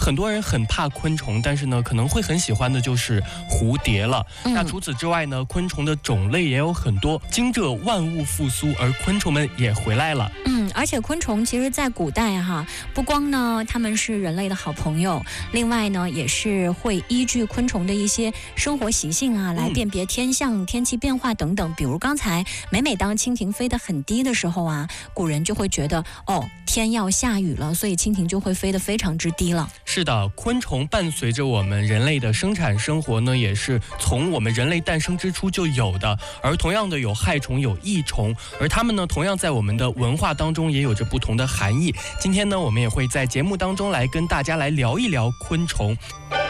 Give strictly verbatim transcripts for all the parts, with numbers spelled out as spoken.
很多人很怕昆虫，但是呢可能会很喜欢的就是蝴蝶了。嗯、那除此之外呢，昆虫的种类也有很多，惊蛰万物复苏，而昆虫们也回来了。 嗯，而且昆虫其实在古代哈，不光呢他们是人类的好朋友，另外呢也是会依据昆虫的一些生活习性啊来辨别天象、嗯、天气变化等等。比如刚才每每当蜻蜓飞得很低的时候啊，古人就会觉得哦天要下雨了，所以蜻蜓就会飞得非常之低了。 是的，昆虫伴随着我们人类的生产生活呢，也是从我们人类诞生之初就有的。而同样的有害虫有益虫，而它们呢同样在我们的文化当中也有着不同的含义。今天呢我们也会在节目当中来跟大家来聊一聊昆虫。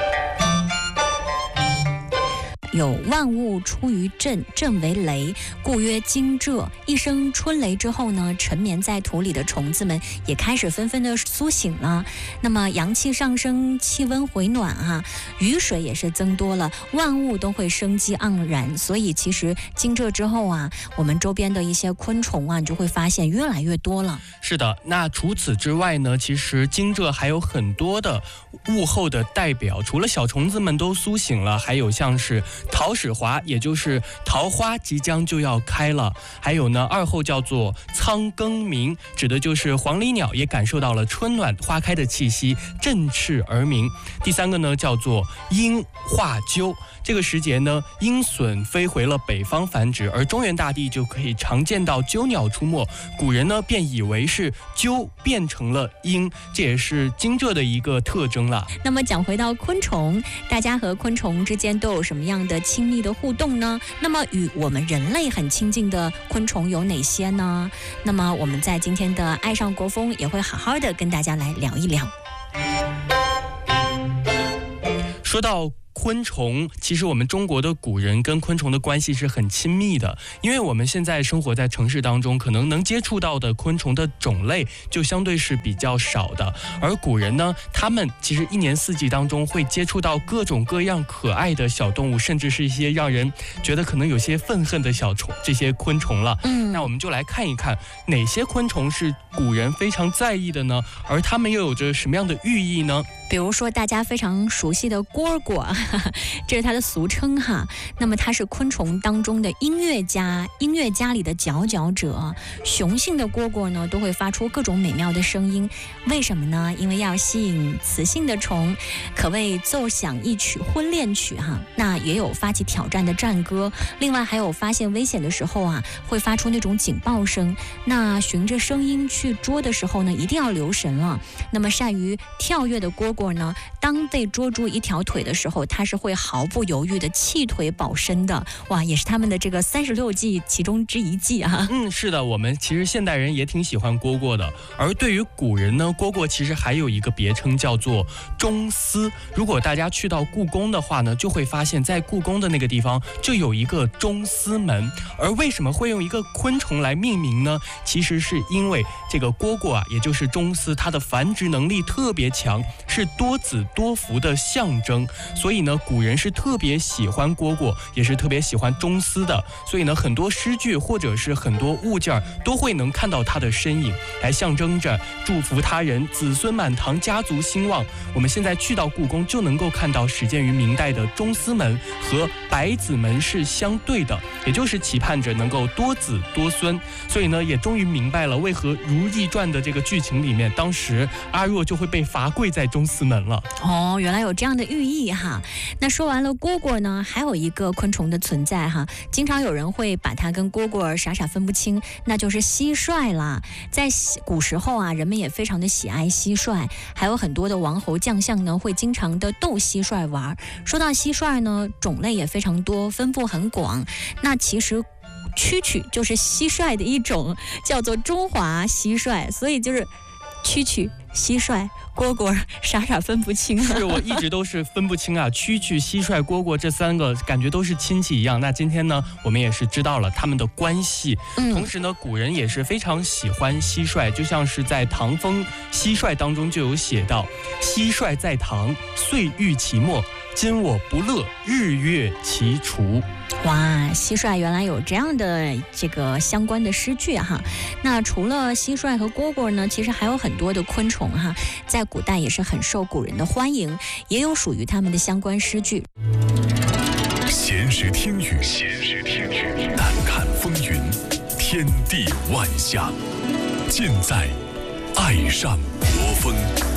有万物出于震，震为雷，故曰惊蛰。一声春雷之后呢，沉眠在土里的虫子们也开始纷纷的苏醒了。那么阳气上升，气温回暖啊，雨水也是增多了，万物都会生机盎然。所以其实惊蛰之后啊，我们周边的一些昆虫啊，你就会发现越来越多了。 是的，那除此之外呢，其实惊蛰还有很多的物候的代表，除了小虫子们都苏醒了，还有像是桃始华，也就是桃花即将就要开了。还有呢，二后叫做苍更鸣，指的就是黄鹂鸟也感受到了春暖花开的气息，振翅而鸣。第三个呢叫做鹰化鸠，这个时节呢，鹰隼飞回了北方繁殖，而中原大地就可以常见到鸠鸟出没。古人呢便以为是鸠变成了鹰，这也是惊蛰的一个特征了。 那么讲回到昆虫，大家和昆虫之间都有什么样的亲密的互动呢？那么与我们人类很亲近的昆虫有哪些呢？那么我们在今天的爱上国风也会好好的跟大家来聊一聊。 说到昆虫，其实我们中国的古人跟昆虫的关系是很亲密的，因为我们现在生活在城市当中，可能能接触到的昆虫的种类就相对是比较少的。而古人呢，他们其实一年四季当中会接触到各种各样可爱的小动物，甚至是一些让人觉得可能有些愤恨的小虫，这些昆虫了。嗯，那我们就来看一看哪些昆虫是古人非常在意的呢？而它们又有着什么样的寓意呢？ 比如说大家非常熟悉的蝈蝈，这是它的俗称哈。那么它是昆虫当中的音乐家，音乐家里的佼佼者。雄性的蝈蝈呢，都会发出各种美妙的声音。为什么呢？因为要吸引雌性的虫，可谓奏响一曲婚恋曲哈。那也有发起挑战的战歌，另外还有发现危险的时候啊，会发出那种警报声。那循着声音去捉的时候呢，一定要留神了。那么善于跳跃的蝈蝈呢，当被捉住一条腿的时候，它是会毫不犹豫的弃腿保身的。哇，也是他们的这个三十六计其中之一计啊。 嗯，是的，我们其实现代人也挺喜欢蝈蝈的。而对于古人呢，蝈蝈其实还有一个别称叫做中司。如果大家去到故宫的话呢，就会发现在故宫的那个地方就有一个中司门。而为什么会用一个昆虫来命名呢？其实是因为这个蝈蝈啊，也就是中司，它的繁殖能力特别强，是多子多福的象征。所以呢，古人是特别喜欢蝈蝈，也是特别喜欢中司的。所以呢，很多诗句或者是很多物件都会能看到它的身影，来象征着祝福他人子孙满堂，家族兴旺。我们现在去到故宫就能够看到始建于明代的中司门和百子门是相对的，也就是期盼着能够多子多孙。所以呢，也终于明白了为何《如懿传》的这个剧情里面，当时阿若就会被罚跪在中司门了。 哦，原来有这样的寓意哈。那说完了蝈蝈呢，还有一个昆虫的存在哈，经常有人会把它跟蝈蝈傻傻分不清，那就是蟋蟀啦。在古时候啊，人们也非常的喜爱蟋蟀，还有很多的王侯将相呢会经常的逗蟋蟀玩。说到蟋蟀呢，种类也非常多，分布很广。那其实蛐蛐就是蟋蟀的一种，叫做中华蟋蟀，所以就是蛐蛐、蟋蟀、蝈蝈傻傻分不清。 是，我一直都是分不清啊，蛐蛐、蟋蟀、蝈蝈这三个感觉都是亲戚一样。那今天呢，我们也是知道了他们的关系。嗯，同时呢，古人也是非常喜欢蟋蟀，就像是在《唐风蟋蟀》当中就有写到：蟋蟀在堂，岁欲期末， 今我不乐，日月齐除。 哇，蟋蟀原来有这样的这个相关的诗句哈。那除了蟋蟀和蝈蝈呢，其实还有很多的昆虫哈，在古代也是很受古人的欢迎，也有属于他们的相关诗句。 闲时听雨，闲时听雨，淡看风云，天地万象，尽在爱上国风。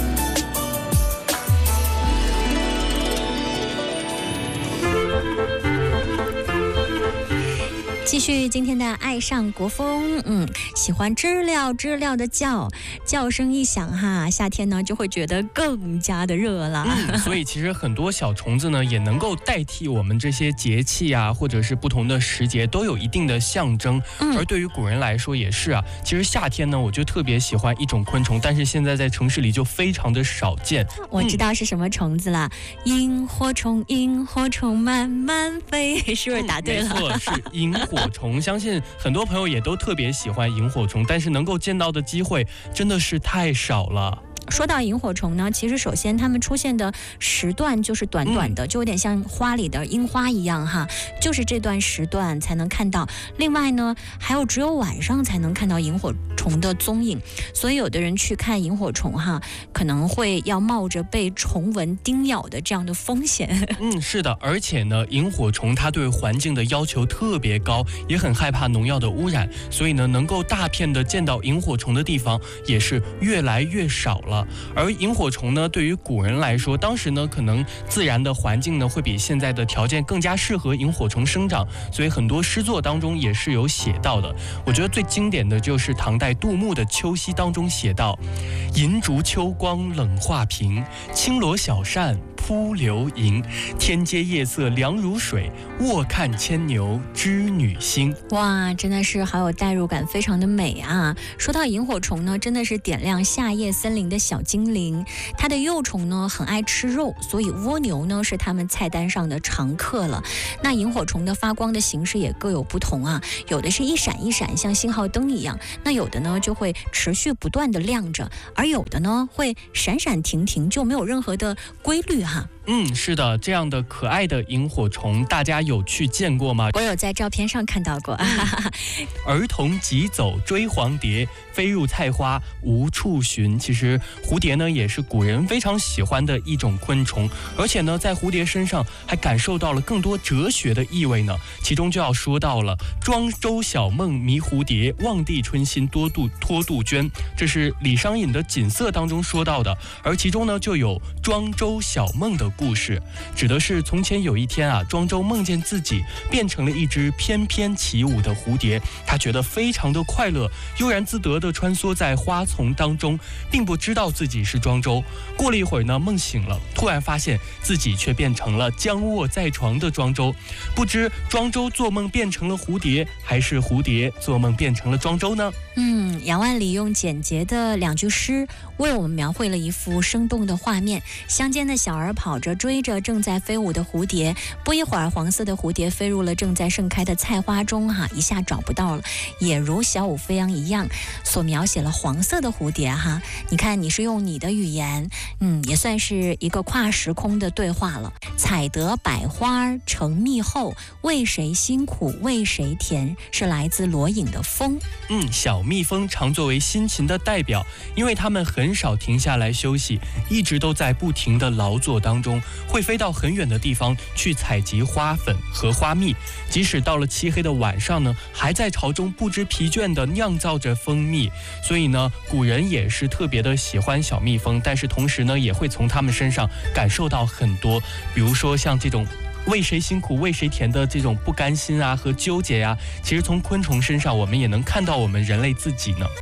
继续今天的爱上国风，嗯，喜欢知了知了的叫，叫声一响哈，夏天呢就会觉得更加的热了。 嗯，所以其实很多小虫子呢也能够代替我们这些节气啊，或者是不同的时节，都有一定的象征。嗯，而对于古人来说也是啊。其实夏天呢，我就特别喜欢一种昆虫，但是现在在城市里就非常的少见。 我知道是什么虫子了，嗯、萤火虫，萤火虫慢慢飞，是不是答对了？ 嗯、没错，是萤火虫。相信很多朋友也都特别喜欢萤火虫，但是能够见到的机会真的是太少了。 说到萤火虫呢，其实首先它们出现的时段就是短短的，嗯、就有点像花里的樱花一样哈，就是这段时段才能看到。另外呢，还有只有晚上才能看到萤火虫的踪影，所以有的人去看萤火虫哈，可能会要冒着被虫蚊叮咬的这样的风险。 嗯，是的，而且呢，萤火虫它对环境的要求特别高，也很害怕农药的污染，所以呢，能够大片的见到萤火虫的地方也是越来越少了。而萤火虫呢，对于古人来说，当时呢可能自然的环境呢会比现在的条件更加适合萤火虫生长，所以很多诗作当中也是有写到的。我觉得最经典的就是唐代杜牧的《秋夕》当中写道：银烛秋光冷画屏，轻罗小扇扑流萤。天阶夜色凉如水，卧看牵牛织女星。 哇，真的是好有代入感，非常的美啊！说到萤火虫呢，真的是点亮夏夜森林的小精灵。它的幼虫呢很爱吃肉，所以蜗牛呢是它们菜单上的常客了。那萤火虫的发光的形式也各有不同啊，有的是一闪一闪，像信号灯一样；那有的呢就会持续不断的亮着，而有的呢会闪闪停停，就没有任何的规律哈。 嗯，是的，这样的可爱的萤火虫，大家有去见过吗？ 我有在照片上看到过。 儿童急走追黄蝶，飞入菜花无处寻。其实蝴蝶呢，也是古人非常喜欢的一种昆虫，而且呢，在蝴蝶身上还感受到了更多哲学的意味呢。其中就要说到了“庄周小梦迷蝴蝶，望帝春心多杜托杜鹃”，这是李商隐的《锦瑟》当中说到的。而其中呢，就有庄周小梦的故事，指的是从前有一天啊，庄周梦见自己变成了一只翩翩起舞的蝴蝶，他觉得非常的快乐，悠然自得地穿梭在花丛当中，并不知道自己是庄周。过了一会儿呢，梦醒了，突然发现自己却变成了僵卧在床的庄周。不知庄周做梦变成了蝴蝶，还是蝴蝶做梦变成了庄周呢？ 嗯，杨万里用简洁的两句诗为我们描绘了一幅生动的画面。乡间的小儿跑着追着正在飞舞的蝴蝶，不一会儿黄色的蝴蝶飞入了正在盛开的菜花中哈，一下找不到了，也如小舞飞扬一样所描写了黄色的蝴蝶哈。你看，你是用你的语言，嗯，也算是一个跨时空的对话了。采得百花成蜜后，为谁辛苦为谁甜，是来自罗隐的风。 嗯，小蜜蜂常作为辛勤的代表，因为它们很少停下来休息，一直都在不停的劳作当中，会飞到很远的地方去采集花粉和花蜜，即使到了漆黑的晚上呢，还在巢中不知疲倦地酿造着蜂蜜。所以呢，古人也是特别的喜欢小蜜蜂，但是同时呢，也会从它们身上感受到很多，比如说像这种为谁辛苦为谁甜的这种不甘心啊和纠结啊，其实从昆虫身上我们也能看到我们人类自己呢。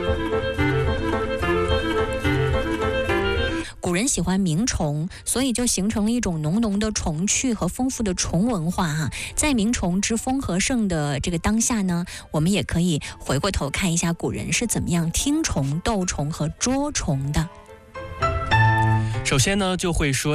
古人喜欢鸣虫，所以就形成了一种浓浓的虫趣和丰富的虫文化哈。在鸣虫之风和盛的这个当下呢，我们也可以回过头看一下古人是怎么样听虫、斗虫和捉虫的。 首先呢，就会说到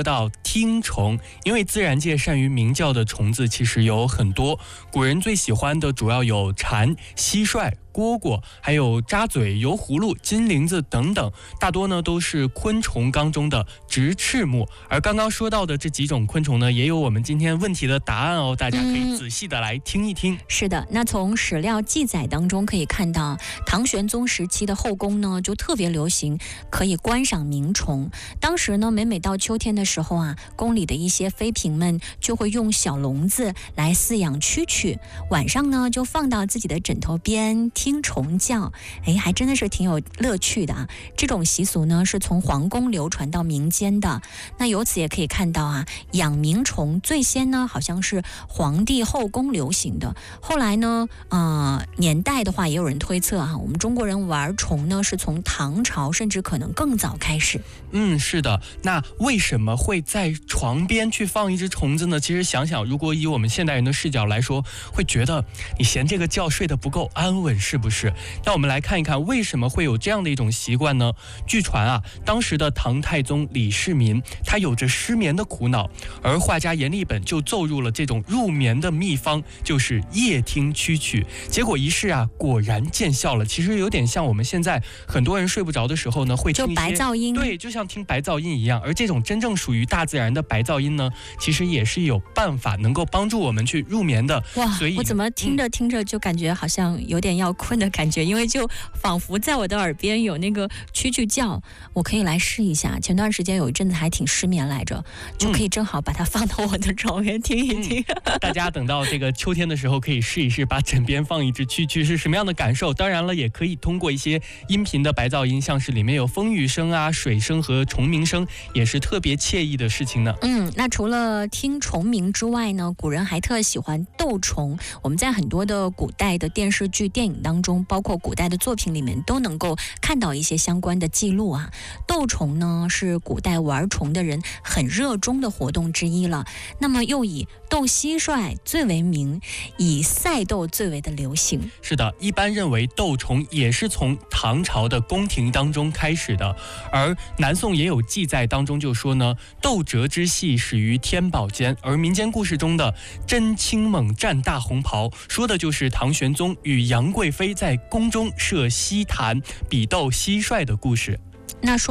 听虫。因为自然界善于鸣叫的虫子其实有很多，古人最喜欢的主要有蝉、蟋蟀、蝈蝈，还有扎嘴、油葫芦、金铃子等等，大多呢都是昆虫纲中的直翅目。而刚刚说到的这几种昆虫呢，也有我们今天问题的答案哦，大家可以仔细的来听一听。 嗯、是的，那从史料记载当中可以看到，唐玄宗时期的后宫呢，就特别流行可以观赏鸣虫。当时呢，每每到秋天的时候啊，宫里的一些妃嫔们就会用小笼子来饲养蛐蛐，晚上呢就放到自己的枕头边听虫叫，哎，还真的是挺有乐趣的啊。这种习俗呢是从皇宫流传到民间的。那由此也可以看到啊，养鸣虫最先呢好像是皇帝后宫流行的。后来呢，呃，年代的话也有人推测啊，我们中国人玩虫呢是从唐朝甚至可能更早开始。 嗯，是的。那为什么会在床边去放一只虫子呢？其实想想，如果以我们现代人的视角来说，会觉得你嫌这个觉睡得不够安稳，是不是？那我们来看一看为什么会有这样的一种习惯呢？据传啊，当时的唐太宗李世民他有着失眠的苦恼，而画家阎立本就奏入了这种入眠的秘方，就是夜听蛐蛐。结果一试啊，果然见效了。其实有点像我们现在很多人睡不着的时候呢，会听一些就白噪音， 对，就像听白噪音一样。而这种真正属于大自然的白噪音呢，其实也是有办法能够帮助我们去入眠的。 哇， 所以我怎么听着听着就感觉好像有点要困的感觉，因为就仿佛在我的耳边有那个蛐蛐叫。我可以来试一下，前段时间有一阵子还挺失眠来着，就可以正好把它放到我的床边听一听。 嗯、大家等到这个秋天的时候可以试一试，把枕边放一只蛐蛐是什么样的感受。当然了，也可以通过一些音频的白噪音，像是里面有风雨声啊、水声和虫鸣声，也是特别惬意的事情呢。 嗯，那除了听虫鸣之外呢，古人还特喜欢斗虫。我们在很多的古代的电视剧、电影当中，包括古代的作品里面，都能够看到一些相关的记录啊。斗虫呢，是古代玩虫的人很热衷的活动之一了。那么又以斗蟋蟀最为名，以赛斗最为的流行。 是的，一般认为斗虫也是从唐朝的宫廷当中开始的，而南宋也有记载当中就说呢，斗蛰之戏始于天宝间。而民间故事中的真青猛战大红袍，说的就是唐玄宗与杨贵妃在宫中设蟋蟠比斗蟋蟀的故事。 那说